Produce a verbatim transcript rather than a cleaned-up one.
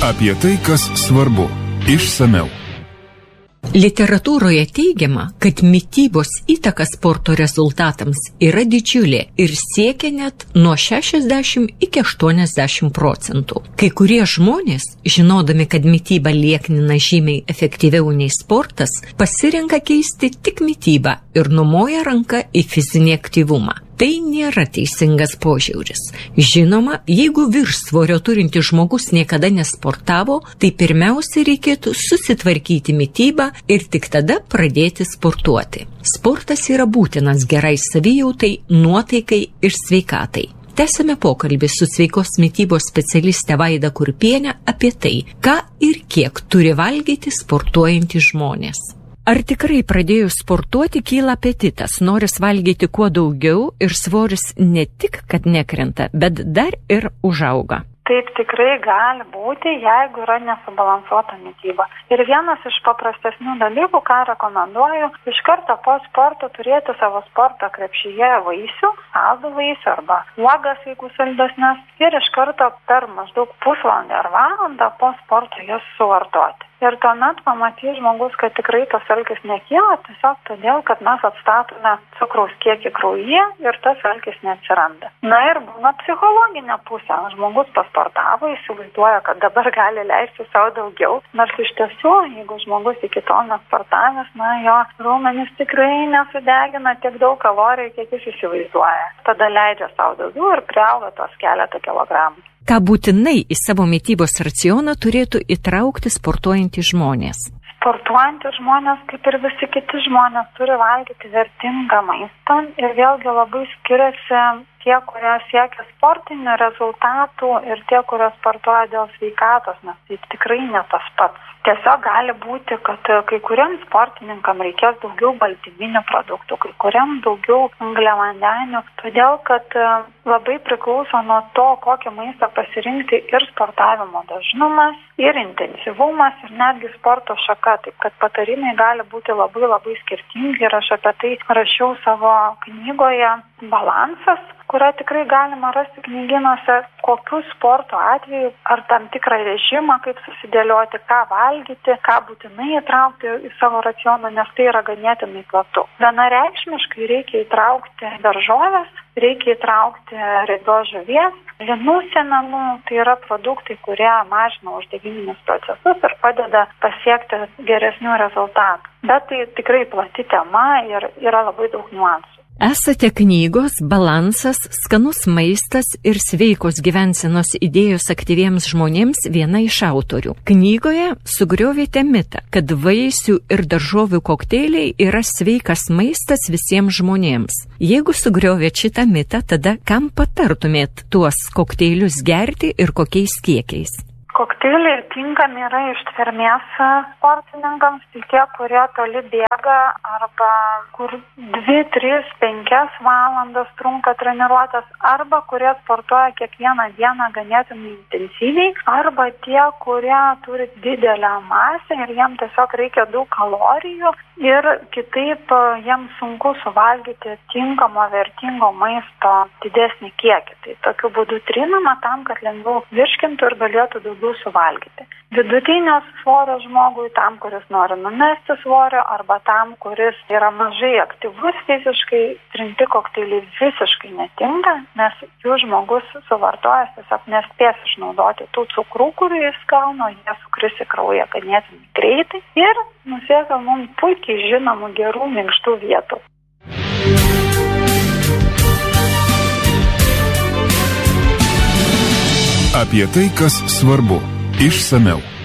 Apie tai, kas svarbu. Išsamiau. Literatūroje teigiama, kad mitybos įtaka sporto rezultatams yra didžiulė ir siekia net nuo šešiasdešimt iki aštuoniasdešimt procentų. Kai kurie žmonės, žinodami, kad mityba lieknina žymiai efektyviau nei sportas, pasirenka keisti tik mitybą ir numoja ranką į fizinį aktyvumą. Tai nėra teisingas požiūris. Žinoma, jeigu viršsvorio turintis žmogus niekada nesportavo, tai pirmiausia reikėtų susitvarkyti mitybą ir tik tada pradėti sportuoti. Sportas yra būtinas gerai savijautai, nuotaikai ir sveikatai. Tęsime pokalbį su sveikos mitybos specialiste Vaida Kurpienė apie tai, ką ir kiek turi valgyti sportuojantys žmonės. Ar tikrai pradėjus sportuoti kyla apetitas, noris valgyti kuo daugiau ir svoris ne tik, kad nekrenta, bet dar ir užauga? Taip tikrai gali būti, jeigu yra nesubalansuota mityba. Ir vienas iš paprastesnių dalykų, ką rekomenduoju, iš karto po sporto turėti savo sporto krepšyje vaisių, saldų vaisių arba uogas, jeigu saldesnes, ir iš karto per maždaug pusvalandį ar valandą po sporto jas suvartoti. Ir tuomet pamatys žmogus, kad tikrai tas alkis nekyla, tiesiog todėl, kad mes atstatome cukraus kiekį kraujyje ir tas alkis neatsiranda. Na ir būna psichologinė pusė. Žmogus pasportavo, įsivaizduoja, kad dabar gali leisti savo daugiau. Nors iš tiesų, jeigu žmogus iki to nesportavęs, na jo raumenys tikrai nesudegina tiek daug kalorijų, kiek jis įsivaizduoja. Tada leidžia savo daugiau ir priauga tos keletą kilogramų. Ką būtinai į savo mitybos racioną turėtų įtraukti sportuojantys žmonės? Sportuojantys žmonės, kaip ir visi kiti žmonės, turi valgyti vertingą maistą ir vėlgi labai skiriasi tie, kurie siekia sportinių rezultatų ir tie, kurie sportuoja dėl sveikatos, nes tai tikrai ne tas pats. Tiesiog gali būti, kad kai kuriam sportininkam reikės daugiau baltyminių produktų, kai kuriam daugiau angliavandenių, todėl kad labai priklauso nuo to, kokį maistą pasirinkti ir sportavimo dažnumas, ir intensyvumas, ir netgi sporto šaka. Taip kad patarimai gali būti labai labai skirtingi ir aš apie tai rašiau savo knygoje Balansas, kurią tikrai galima rasti knygynuose, kokių sporto atveju ar tam tikrą režimą, kaip susidėlioti, ką valgyti, ką būtinai įtraukti į savo racioną, nes tai yra ganėtinai platu. Vienareikšmiškai reikia įtraukti daržoves, reikia įtraukti riebios žuvies, linų sėmenų, tai yra produktai, kurie mažina uždegiminius procesus ir padeda pasiekti geresnių rezultatų. Bet tai tikrai plati tema ir yra labai daug niuansų. Esate knygos Balansas, skanus maistas ir sveikos gyvensenos idėjos aktyviems žmonėms viena iš autorių. Knygoje sugriovėte mitą, kad vaisių ir daržovių kokteiliai yra sveikas maistas visiems žmonėms. Jeigu sugriovėt šitą mitą, tada kam patartumėt tuos kokteilius gerti ir kokiais kiekiais? Kokteiliai tinkami yra ištvermės sportininkams, tai tie, kurie toli bėga arba kur dvi, tris, penkias valandas trunka treniruotės, arba kurie sportuoja kiekvieną dieną ganėtinai intensyviai, arba tie, kurie turi didelę masę ir jiems tiesiog reikia daug kalorijų ir kitaip jiems sunku suvalgyti tinkamo vertingo maisto didesnį kiekį. Tai tokiu būdu trinama tam, kad lengviau virškintų ir galėtų daugiau suvalgyti. Vidutinio svorio žmogui, tam, kuris nori numesti svorio, arba tam, kuris yra mažai aktyvus fiziškai, trinti kokteiliai visiškai netinka, nes jų žmogus suvartojęs tiesiog nespės išnaudoti tų cukrų, kurių jis gauna, jie sukris į kraują ganėtinai greitai ir nusėda mums puikiai žinomų gerų minkštų vietų. Apie tai, kas svarbu. Išsamiau.